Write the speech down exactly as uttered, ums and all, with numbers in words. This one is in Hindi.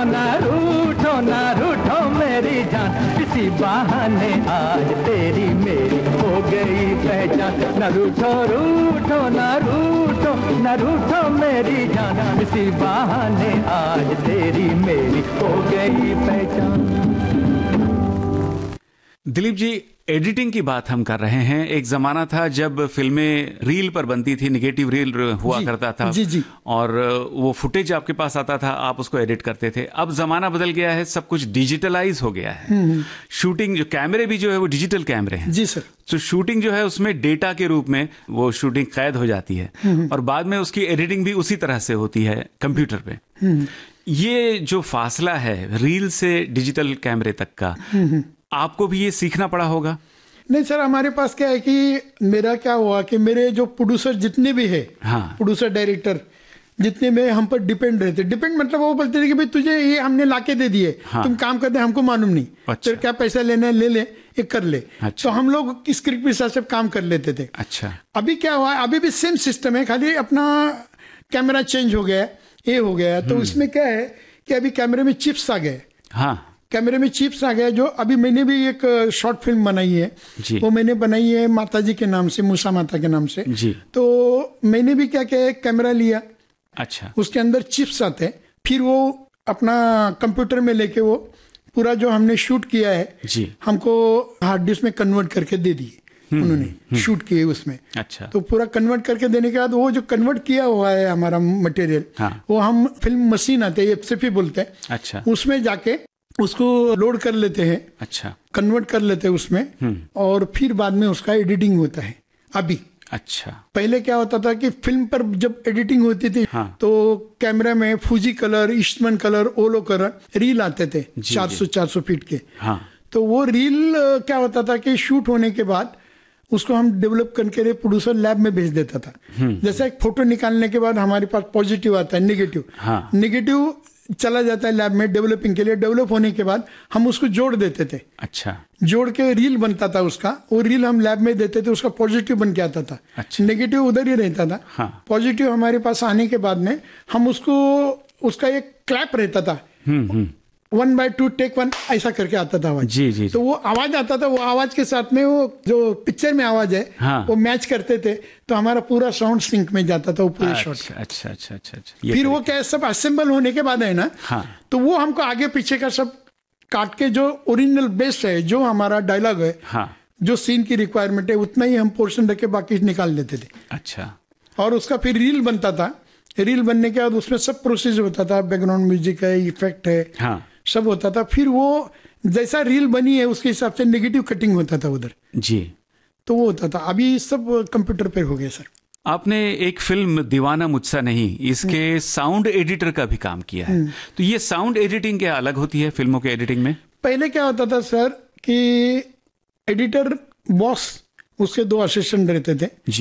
ना रूठो ना रूठो मेरी जान, किसी बहाने आज तेरी मेरी हो गई पहचान। न रूठो रूठो ना रूठो न रूठो मेरी जान, किसी बहाने आज तेरी मेरी हो गई पहचान। दिलीप जी, एडिटिंग की बात हम कर रहे हैं। एक जमाना था जब फिल्में रील पर बनती थी, निगेटिव रील हुआ जी, करता था जी जी और वो फुटेज आपके पास आता था, आप उसको एडिट करते थे। अब जमाना बदल गया है, सब कुछ डिजिटलाइज हो गया है। शूटिंग जो कैमरे भी जो है वो डिजिटल कैमरे हैं जी सर। तो शूटिंग जो है उसमें डेटा के रूप में वो शूटिंग कैद हो जाती है और बाद में उसकी एडिटिंग भी उसी तरह से होती है कंप्यूटर पे। ये जो फासला है रील से डिजिटल कैमरे तक का, आपको भी ये सीखना पड़ा होगा? नहीं सर, हमारे पास क्या है कि मेरा क्या हुआ कि मेरे जो प्रोड्यूसर जितने भी है, हाँ, प्रोड्यूसर डायरेक्टर जितने में हम पर डिपेंड रहते, डिपेंड मतलब वो बोलते थे कि भाई तुझे ये हमने लाके दे दिए, हाँ, तुम काम कर दे, हमको मालूम नहीं, अच्छा, तो क्या पैसा लेना है ले ले, ये कर ले। अच्छा, तो हम लोग स्क्रिप्ट के हिसाब से काम कर लेते थे। अच्छा। अभी क्या हुआ, अभी भी सेम सिस्टम है, खाली अपना कैमरा चेंज हो गया, ये हो गया। तो उसमें क्या है कि अभी कैमरे में चिप्स आ गए, हाँ, कैमरे में चिप्स आ गए। जो अभी मैंने भी एक शॉर्ट फिल्म बनाई है, वो मैंने बनाई है माता जी के नाम से, मूसा माता के नाम से जी। तो मैंने भी क्या किया, कैमरा लिया, अच्छा, उसके अंदर चिप्स आते हैं, फिर वो अपना कंप्यूटर में लेके वो पूरा जो हमने शूट किया है जी, हमको हार्ड डिस्क में कन्वर्ट करके दे दिए उन्होंने, शूट किए उसमें। अच्छा, तो पूरा कन्वर्ट करके देने के बाद वो जो कन्वर्ट किया हुआ है हमारा मटेरियल, हाँ, वो हम फिल्म मशीन आते हैं, एफसीपी बोलते हैं, अच्छा, उसमें जाके उसको लोड कर लेते हैं, अच्छा, कन्वर्ट कर लेते हैं उसमें, और फिर बाद में उसका एडिटिंग होता है। अभी अच्छा, पहले क्या होता था कि फिल्म पर जब एडिटिंग होती थी, हाँ, तो कैमरा में फूजी कलर, ईस्टमन कलर, ओलो कलर रील आते थे चार सौ चार सौ फीट के, हाँ, तो वो रील क्या होता था कि शूट होने के बाद उसको हम डेवलप करके प्रोड्यूसर लैब में भेज देता था। जैसे एक फोटो निकालने के बाद हमारे पास पॉजिटिव आता है, नेगेटिव, हाँ, नेगेटिव चला जाता है लैब में डेवलपिंग के लिए। डेवलप होने के बाद हम उसको जोड़ देते थे, अच्छा, जोड़ के रील बनता था उसका, वो रील हम लैब में देते थे, उसका पॉजिटिव बन के आता था, अच्छा, नेगेटिव उधर ही रहता था, हाँ, पॉजिटिव हमारे पास आने के बाद में हम उसको, उसका एक क्लैप रहता था, one by two take one ऐसा करके आता था आवाज, जी, जी, तो वो आवाज आता था, वो आवाज के साथ में वो जो पिक्चर में आवाज है, हाँ, वो मैच करते थे, तो हमारा पूरा साउंड सिंक में जाता था वो पूरे शॉट का। अच्छा अच्छा अच्छा अच्छा। फिर वो क्या सब असेंबल होने के बाद है ना, हाँ, तो वो हमको आगे पीछे का सब काट के जो ओरिजिनल बेस है, जो हमारा डायलॉग है, हाँ, जो सीन की रिक्वायरमेंट है, उतना ही हम पोर्शन रख के बाकी निकाल लेते थे। अच्छा, और उसका फिर रील बनता था। रील बनने के बाद उसमें सब प्रोसेस होता था, बैकग्राउंड म्यूजिक है, इफेक्ट है, हाँ, सब होता था। फिर वो जैसा रील बनी है उसके हिसाब से नेगेटिव कटिंग होता था उधर जी, तो वो होता था। अभी सब कंप्यूटर पे हो गया सर। आपने एक फिल्म दीवाना मुझसा नहीं, इसके साउंड एडिटर का भी काम किया है, तो ये साउंड एडिटिंग क्या अलग होती है फिल्मों के एडिटिंग में? पहले क्या होता था सर कि एडिटर बॉस, उसके दो असिस्टेंट रहते थे,